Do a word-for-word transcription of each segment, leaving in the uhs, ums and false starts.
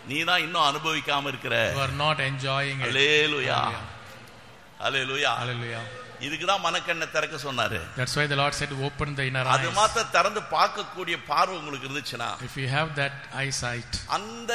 நீ தான் இன்னும் அனுபவிக்காம இருக்கிற. You are not enjoying it. Hallelujah. Hallelujah. Hallelujah. இதுக்கு தான் மனக்கண்ணை திறக்க சொன்னாரு. That's why the Lord said open the inner eyes. அது மாத்த திறந்து பார்க்கக்கூடிய பார்வை உங்களுக்கு இருந்துச்சுனா, if you have that eyesight, அந்த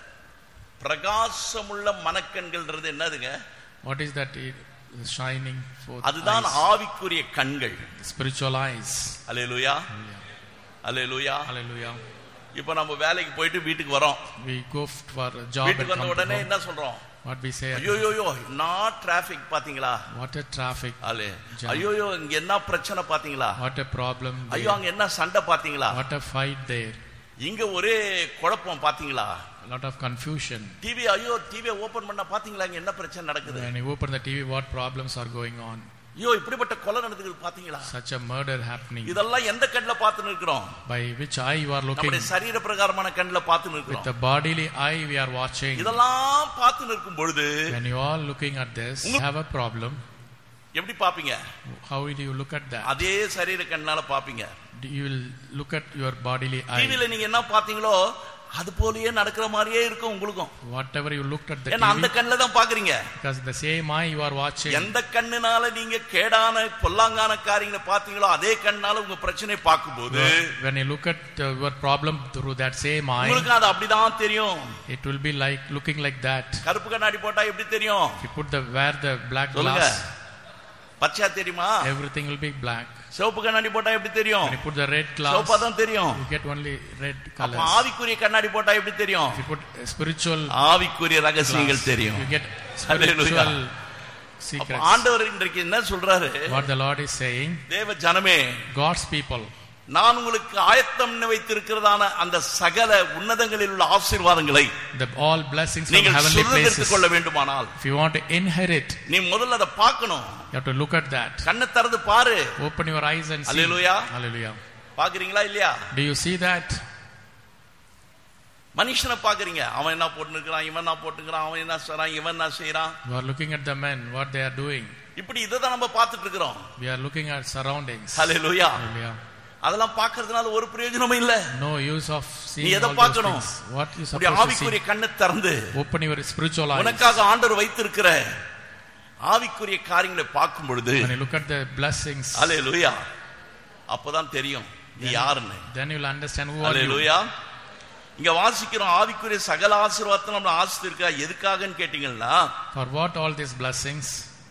பிரகாசமுள்ள மனக்கண்கள்ன்றது என்னதுங்க? what is that shining forth? அதுதான் ஆவிக்குரிய கண்கள், spiritual eyes. Hallelujah. Hallelujah. Hallelujah. இப்போ நம்ம வேலைக்கு போயிட்டு வீட்டுக்கு வரோம். We go for a job. வீட்டுக்கு வந்த உடனே என்ன சொல்றோம்? What we say? ஐயோ ஐயோ not traffic பாத்தீங்களா? What a traffic. அல்லே ஐயோ ஐயோ இங்க என்ன பிரச்சனை பாத்தீங்களா? What a problem. ஐயோ அங்க என்ன சண்டை பாத்தீங்களா? What a fight there. இங்க ஒரே குழப்பம் பாத்தீங்களா? A lot of confusion. TV ஐயோ டிவி ஓபன் பண்ணா பாத்தீங்களா இங்க என்ன பிரச்சனை நடக்குது? When you open the T V, what problems are going on? ஐயோ இப்படிப்பட்ட கொலை நடக்குது பாத்தீங்களா? Such a murder happening. இதெல்லாம் எந்த கண்ணுல பார்த்து நிக்கிறோம்? By which eye you are looking? நம்முடைய சரீர பிரகாரமான கண்ணுல பார்த்து நிக்கிறோம். With the bodily eye we are watching. இதெல்லாம் பார்த்து நிற்கும் பொழுது, when you are looking at this, you have a problem. எப்படி பாப்பீங்க? How will you look at that? அதே சரீர கண்ணால பாப்பீங்க. You will look at your bodily eye. டிவில நீங்க என்ன பாத்தீங்களோ அது போலயே நடக்கிற மாதிரியே இருக்கும் உங்களுக்கும். Whatever you looked at the ஏன்னா அந்த கண்ணுல தான் பாக்குறீங்க. Because the same eye you are watching. எந்த கண்ணுனால நீங்க கேடான பொல்லாங்கான காரியங்களை பாத்தீங்களோ அதே கண்ணால உங்க பிரச்சனை பாக்கும்போது, when you look at uh, your problem through that same eye, உங்களுக்கு அது அப்படிதான் தெரியும். it will be like looking like that. கருப்பு கண்ணாடி போட்டா எப்படி தெரியும்? If you put the wear the black glass, பச்சை தெரியுமா? everything will be black. சிவப்பு கண்ணாடி போட்டா எப்படி தெரியும்? When you put the red glass, சிவப்பா தான் தெரியும். you get only red colors. அப்ப ஆவிக்குரிய கண்ணாடி போட்டா எப்படி தெரியும்? If you put spiritual, ஆவிக்குரிய ரகசியங்கள் தெரியும். you get spiritual secrets. ஆண்டவர் இன்றைக்கு என்ன சொல்றாரு? What the Lord is saying, தேவ ஜனமே, God's people, நான் உங்களுக்கு ஆயத்தம் வைத்திருக்கிறதான அந்த சகல உன்னதங்களில் உள்ள ஆசீர்வாதங்களை, the all blessings from நீங்கள் heavenly places, கொள்ள வேண்டுமானால், if you want to inherit, நீ முதல்ல அதை பார்க்கணும். you have to look at that. கண்ணை திறந்து பாரு. Open your eyes and see. Hallelujah. Hallelujah. பாக்குறீங்களா இல்லையா? Do you see that? மனுஷனை பாக்குறீங்க, அவன் என்ன போட்டுக்கிறான், இவன் என்ன போட்டுக்கிறான், அவன் என்ன செய்றான், இவன் என்ன செய்றான். You are looking at the men, what they are doing. இப்படி இத தான் நம்ம பார்த்துட்டு இருக்கிறோம். We are looking at surroundings. Hallelujah. Hallelujah. அதெல்லாம் பார்க்கிறதுனால ஒரு பிரயோஜனமும் இல்ல. No use of seeing நீ எதை all பார்க்கணும்? those things. What you supposed உடைய to ஆவிக்குரிய see? கண்ணை திறந்து, Open your spiritual eyes. உனக்காக ஆண்டவர் வைத்திருக்கிற ஆவிக்குரிய காரியங்களை பார்க்கும் பொழுது, When you look at the blessings, ஹalleluya, அப்பதான் தெரியும் நீ யாருன்னு. then you will understand who are you. ஹalleluya. இங்க வாசிக்கிறோம் ஆவிக்குரிய சகல ஆசீர்வாதத்தை நம்ம ஆசீர்வதிக்கா எதுக்காகன்னு கேட்டீங்கன்னா, For what all these blessings?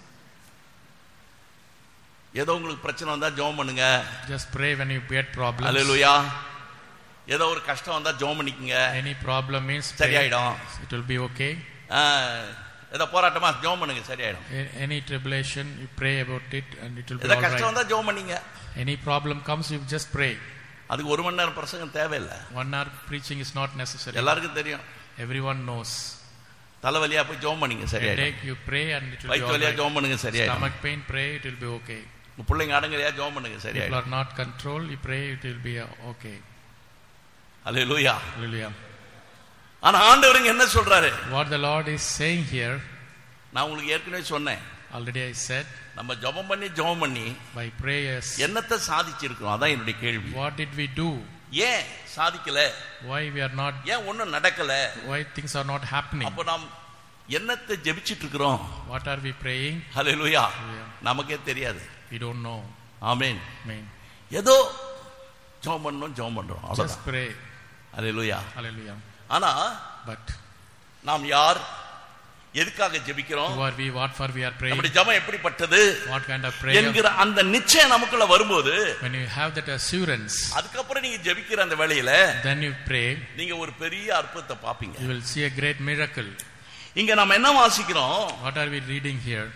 ஏதோ உங்களுக்கு பிரச்சனை வந்தா ஜெபம் பண்ணுங்க. Just pray when you get problems. ஹalleluya. ஏதோ ஒரு கஷ்டம் வந்தா ஜெபம் பண்ணிக்கங்க. Any problem means சரியாயிடும். it will be okay. ஏதோ போராட்டமா ஜெபம் பண்ணுங்க, சரியாயிடும். Any tribulation, you pray about it and it will be ஏதோ all right. கஷ்டம் வந்தா ஜெபம் பண்ணீங்க. Any problem comes, you just pray. அதுக்கு ஒரு மணி நேரம் பிரசங்கம் தேவையில்லை. One hour preaching is not necessary. எல்லாருக்கும் தெரியும். Everyone knows. தலைவலியா போய் ஜெபம் பண்ணுங்க, சரியாயிடும். Headache, you pray and it will be வயிற்று all வலியா right. ஜெபம் பண்ணுங்க, சரியாயிடும். Stomach pain, pray, it will be okay. உங்க பிள்ளைங்க அடங்கலையா ஜெபம் பண்ணுங்க, People சரியாயிடும். are not controlled, you pray, it will be okay. Hallelujah. Hallelujah. ஆனா ஆண்டவர் என்ன சொல்றாரு? What the Lord is saying here, நான் உங்களுக்கு ஏற்கனவே சொன்னேன். already I said, நம்ம ஜெபம் பண்ணி ஜெபம் பண்ணி by prayers, என்னத்தை சாதிச்சிருக்கோம்? அதான் என்னுடைய கேள்வி. what did we do? ஏன் சாதிக்கல? Why we are not, ஏன் ஒண்ணும் நடக்கல? why things are not happening? அப்ப நாம் என்னத்தை ஜெபிச்சிட்டு இருக்கிறோம்? What are we praying? Hallelujah. Hallelujah. நமக்கே தெரியாது. We don't know. Amen. Amen. ஏதோ ஜெபம் பண்ணோம், ஜெபம் பண்றோம், Just அவ்வளவுதான். pray. ஹalleluya. Hallelujah. ஆனா But நாம் யார், எதுக்காக ஜெபிக்கிறோம், who are we, what for we are praying, நம்முடைய ஜெபம் எப்படிப்பட்டது what kind of prayer, என்கிற அந்த நிச்சயம் நமக்குள்ள வரும்போது, when you have that assurance, அதுக்கப்புறம் நீங்க ஜெபிக்கிற அந்த வேளையில then you pray, நீங்க ஒரு பெரிய அற்புதத்தை பாப்பீங்க. you will see a great miracle. இங்க நம்ம என்ன வாசிக்கிறோம்? What are we reading here?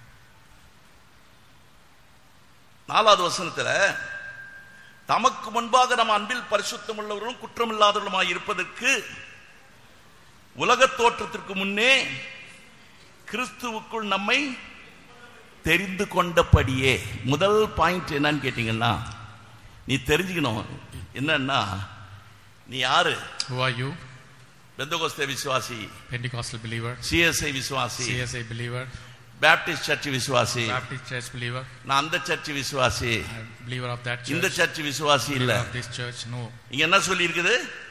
நாலாவது வசனத்துல, தமக்கு முன்பாக நம்ம அன்பில் பரிசுத்தம் உள்ளவர்களும் குற்றமில்லாதவர்களுமாய் இருப்பதற்கு உலக தோற்றத்திற்கு முன்னே கிறிஸ்துவுக்குள் நம்மை தெரிந்து கொண்டபடியே. முதல் பாயிண்ட் என்னன்னு கேட்டீங்கன்னா, நீ தெரிஞ்சுக்கணும் என்னன்னா, நீ யாரு? Who are you? பெந்தகோஸ்தே விசுவாசி, Pentecostal believer, சிஎஸ்ஐ விசுவாசி, C S I believer, Baptist search விசுவாசி, Baptist church believer, நான் அந்த சர்ச் விசுவாசி, I'm believer of that church, இந்த சர்ச் விசுவாசி இல்ல. believer of this church. No. இங்க என்ன சொல்லி இருக்குது?